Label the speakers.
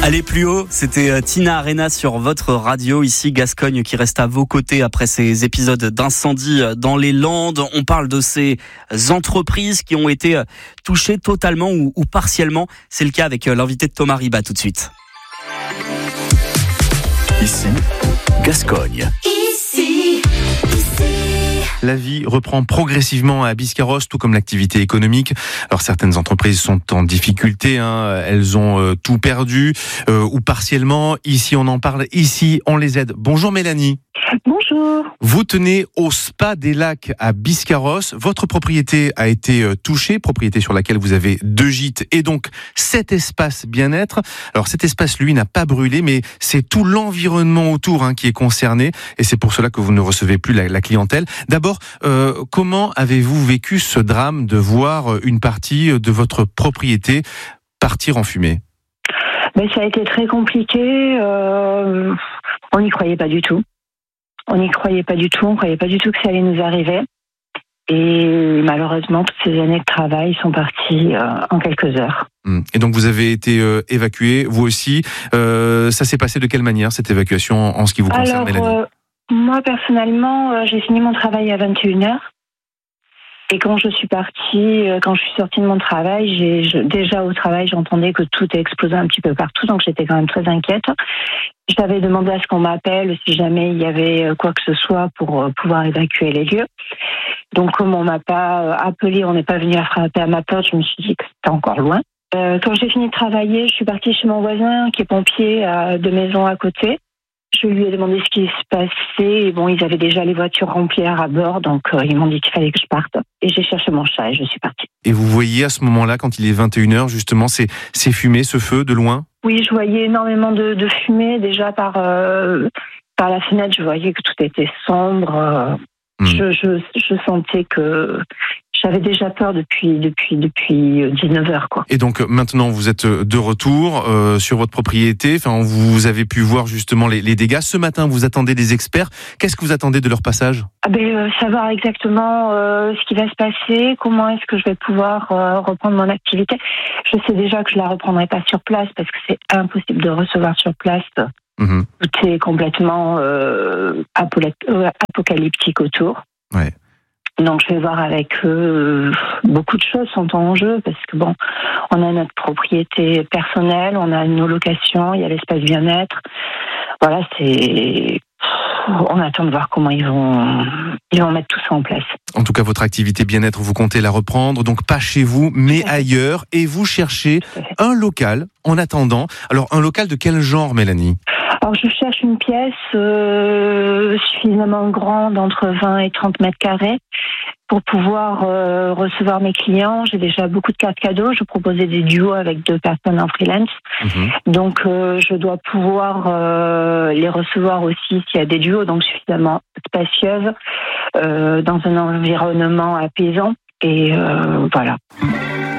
Speaker 1: Allez plus haut, c'était Tina Arena sur votre radio, ici Gascogne qui reste à vos côtés après ces épisodes d'incendie dans les Landes. On parle de ces entreprises qui ont été touchées totalement ou partiellement. C'est le cas avec l'invité de Thomas Riba tout de suite.
Speaker 2: Ici, Gascogne. La vie reprend progressivement à Biscarrosse, tout comme l'activité économique. Alors certaines entreprises sont en difficulté, elles ont tout perdu ou partiellement. Ici on en parle, ici on les aide. Bonjour Mélanie.
Speaker 3: Bonjour.
Speaker 2: Vous tenez au Spa des Lacs à Biscarrosse. Votre propriété a été touchée, propriété sur laquelle vous avez 2 gîtes et donc 7 espaces bien-être. Alors cet espace, lui, n'a pas brûlé, mais c'est tout l'environnement autour qui est concerné et c'est pour cela que vous ne recevez plus la clientèle. D'abord, comment avez-vous vécu ce drame de voir une partie de votre propriété partir en fumée ?
Speaker 3: Ça a été très compliqué. On n'y croyait pas du tout. On n'y croyait pas du tout. On ne croyait pas du tout que ça allait nous arriver. Et malheureusement, toutes ces années de travail sont parties en quelques heures.
Speaker 2: Et donc vous avez été évacué, vous aussi. Ça s'est passé de quelle manière, cette évacuation, en ce qui vous concerne, Mélanie ?
Speaker 3: Moi, personnellement, j'ai fini mon travail à 21h. Et quand je suis partie, quand je suis sortie de mon travail, déjà au travail, j'entendais que tout explosait un petit peu partout, donc j'étais quand même très inquiète. J'avais demandé à ce qu'on m'appelle si jamais il y avait quoi que ce soit pour pouvoir évacuer les lieux. Donc comme on m'a pas appelé, on n'est pas venu à frapper à ma porte, je me suis dit que c'était encore loin. Quand j'ai fini de travailler, je suis partie chez mon voisin qui est pompier à 2 maisons à côté. Je lui ai demandé ce qui se passait. Et bon, ils avaient déjà les voitures remplies à bord, donc ils m'ont dit qu'il fallait que je parte. Et j'ai cherché mon chat et je suis partie.
Speaker 2: Et vous voyez à ce moment-là, quand il est 21h, justement, ces fumées, ce feu de loin ?
Speaker 3: Oui, je voyais énormément de fumée. Déjà par la fenêtre, je voyais que tout était sombre. Je sentais que j'avais déjà peur depuis 19h, quoi.
Speaker 2: Et donc maintenant vous êtes de retour sur votre propriété. Enfin, vous avez pu voir justement les dégâts. Ce matin, vous attendez des experts. Qu'est-ce que vous attendez de leur passage ?
Speaker 3: Savoir exactement ce qui va se passer, comment est-ce que je vais pouvoir reprendre mon activité. Je sais déjà que je la reprendrai pas sur place parce que c'est impossible de recevoir sur place. Tout est complètement apocalyptique autour.
Speaker 2: Ouais.
Speaker 3: Donc je vais voir avec eux. Beaucoup de choses sont en jeu parce que on a notre propriété personnelle, on a nos locations, il y a l'espace bien-être. Voilà, on attend de voir comment ils vont mettre tout ça en place.
Speaker 2: En tout cas, votre activité bien-être, vous comptez la reprendre, donc pas chez vous, mais ailleurs, et vous cherchez un local en attendant. Alors, un local de quel genre, Mélanie ?
Speaker 3: Alors, je cherche une pièce suffisamment grande, entre 20 et 30 mètres carrés, pour pouvoir recevoir mes clients. J'ai déjà beaucoup de cartes cadeaux. Je proposais des duos avec 2 personnes en freelance. Donc, je dois pouvoir les recevoir aussi s'il y a des duos, donc suffisamment spacieuses, dans un environnement apaisant. Et voilà.